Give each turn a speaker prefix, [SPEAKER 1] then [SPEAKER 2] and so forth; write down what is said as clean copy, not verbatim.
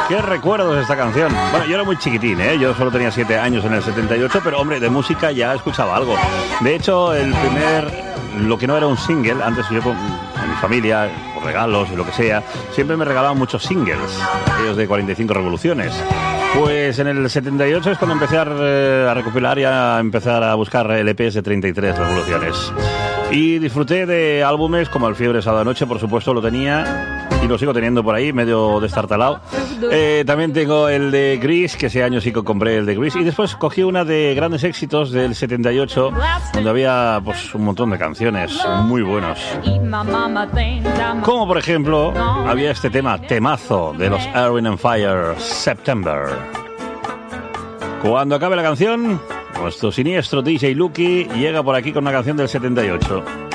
[SPEAKER 1] Qué recuerdos de esta canción. Bueno, yo era muy chiquitín, ¿eh? Yo solo tenía 7 años en el 78, pero hombre, de música ya escuchaba algo. De hecho, lo que no era un single, antes yo con mi familia, por regalos y lo que sea, siempre me regalaban muchos singles, aquellos de 45 revoluciones. Pues en el 78 es cuando empecé a recopilar y a empezar a buscar LPs de 33 revoluciones. Y disfruté de álbumes como El Fiebre Sábado Noche, por supuesto, lo tenía y lo sigo teniendo por ahí, medio destartalado. También tengo el de Grease, que ese año sí que compré el de Grease. Y después cogí una de grandes éxitos del 78, donde había pues un montón de canciones muy buenos. Como por ejemplo, había este temazo de los Earth, Wind and Fire, September. Cuando acabe la canción, nuestro siniestro DJ Lucky llega por aquí con una canción del 78.